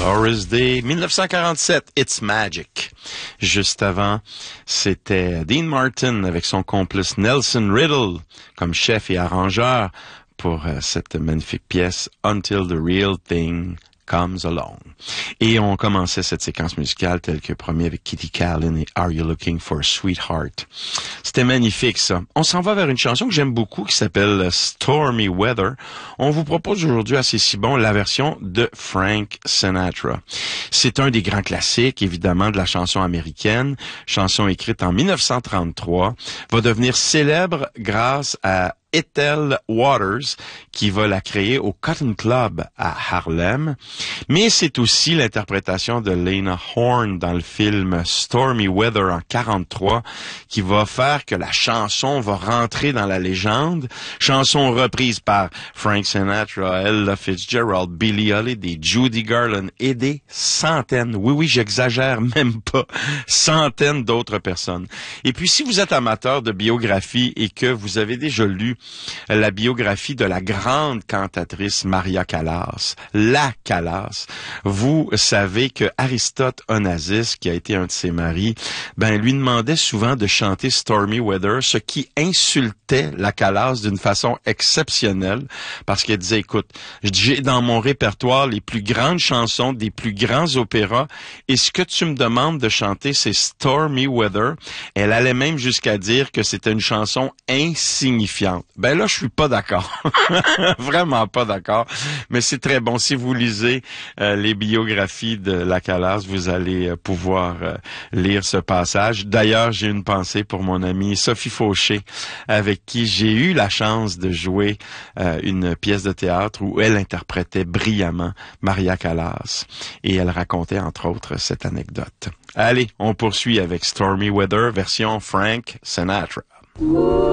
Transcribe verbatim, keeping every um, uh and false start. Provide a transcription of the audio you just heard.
Doris Day, dix-neuf cent quarante-sept, It's Magic. Juste avant, c'était Dean Martin avec son complice Nelson Riddle comme chef et arrangeur pour euh, cette magnifique pièce Until the Real Thing Comes Along. Et on commençait cette séquence musicale telle que promis avec Kitty Kallen et Are You Looking for a Sweetheart. C'était magnifique, ça. On s'en va vers une chanson que j'aime beaucoup qui s'appelle Stormy Weather. On vous propose aujourd'hui, assez si bon, la version de Frank Sinatra. C'est un des grands classiques, évidemment, de la chanson américaine. Chanson écrite en dix-neuf cent trente-trois. Va devenir célèbre grâce à Ethel Waters, qui va la créer au Cotton Club à Harlem. Mais c'est aussi l'interprétation de Lena Horne dans le film Stormy Weather en quarante-trois qui va faire que la chanson va rentrer dans la légende. Chanson reprise par Frank Sinatra, Ella Fitzgerald, Billie Holiday, Judy Garland et des centaines, oui, oui, j'exagère même pas, centaines d'autres personnes. Et puis, si vous êtes amateur de biographie et que vous avez déjà lu la biographie de la grande cantatrice Maria Callas, la Callas, vous savez que Aristote Onassis, qui a été un de ses maris, ben lui demandait souvent de chanter Stormy Weather, ce qui insultait la Callas d'une façon exceptionnelle, parce qu'elle disait, écoute, j'ai dans mon répertoire les plus grandes chansons des plus grands opéras, et ce que tu me demandes de chanter, c'est Stormy Weather. Elle allait même jusqu'à dire que c'était une chanson insignifiante. Ben là, je suis pas d'accord. Vraiment pas d'accord. Mais c'est très bon. Si vous lisez euh, les biographies de la Callas, vous allez euh, pouvoir euh, lire ce passage. D'ailleurs, j'ai une pensée pour mon amie Sophie Fauché, avec qui j'ai eu la chance de jouer euh, une pièce de théâtre où elle interprétait brillamment Maria Callas. Et elle racontait, entre autres, cette anecdote. Allez, on poursuit avec Stormy Weather, version Frank Sinatra.